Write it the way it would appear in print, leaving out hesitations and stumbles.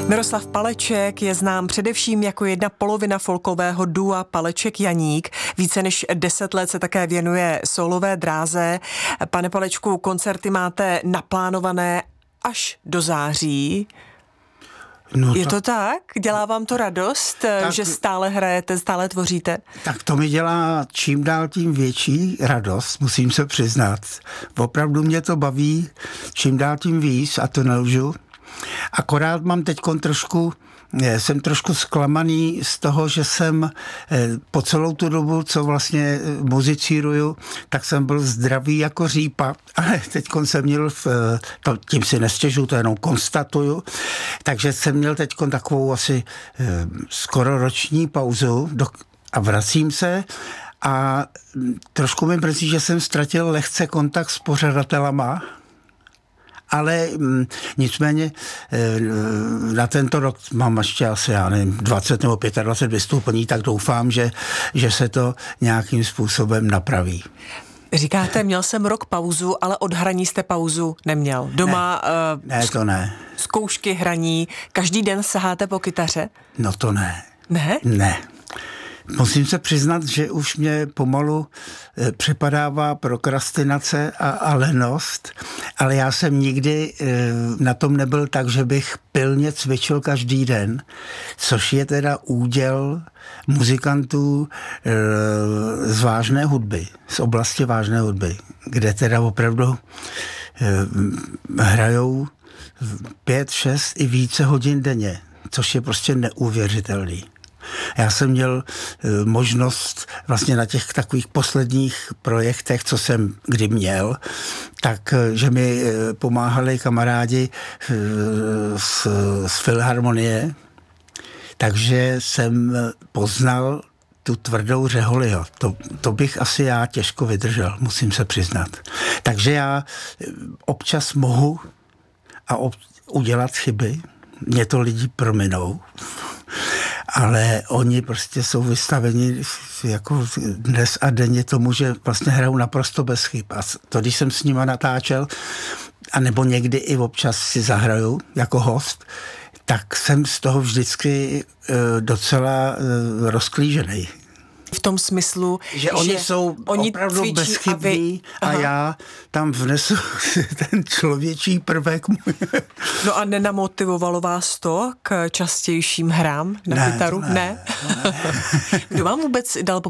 Miroslav Paleček je znám především jako jedna polovina folkového dua Paleček Janík. Více než 10 let se také věnuje solové dráze. Pane Palečku, koncerty máte naplánované až do září. No je to tak? Dělá vám to radost, tak, že stále hrajete, stále tvoříte? Tak to mi dělá čím dál tím větší radost, musím se přiznat. Opravdu mě to baví čím dál tím víc, a to nelžu. Akorát mám teďkon jsem trošku zklamaný z toho, že jsem po celou tu dobu, co vlastně muzicíruju, tak jsem byl zdravý jako řípa, ale teďkon jsem měl, tím si nestěžuju, to jenom konstatuju, takže jsem měl teďkon takovou asi skoro roční pauzu a vracím se a trošku mi mrzí, že jsem ztratil lehce kontakt s pořadatelama, ale nicméně na tento rok mám ještě asi, 20 nebo 25 vystoupení, tak doufám, že se to nějakým způsobem napraví. Říkáte, měl jsem rok pauzu, ale od hraní jste pauzu neměl. Doma ne, to ne. Zkoušky hraní, každý den saháte po kytaře? No to ne. Ne? Ne. Musím se přiznat, že už mě pomalu přepadává prokrastinace a lenost, ale já jsem nikdy na tom nebyl tak, že bych pilně cvičil každý den, což je teda úděl muzikantů z vážné hudby, z oblasti vážné hudby, kde teda opravdu hrajou 5, 6 i více hodin denně, což je prostě neuvěřitelný. Já jsem měl možnost vlastně na těch takových posledních projektech, co jsem kdy měl, tak, že mi pomáhali kamarádi z Filharmonie, takže jsem poznal tu tvrdou řeholi. To bych asi já těžko vydržel, musím se přiznat. Takže já občas mohu udělat chyby, mě to lidi prominou, ale oni prostě jsou vystaveni jako dnes a denně tomu, že vlastně hrajou naprosto bez chyb. A to, když jsem s nima natáčel, anebo někdy i občas si zahraju jako host, tak jsem z toho vždycky docela rozklížený. V tom smyslu, že oni jsou opravdu bezchybní a já tam vnesu ten člověčí prvek. No a nenamotivovalo vás to k častějším hrám na kytaru? Ne. Ne. Kdo vám vůbec dal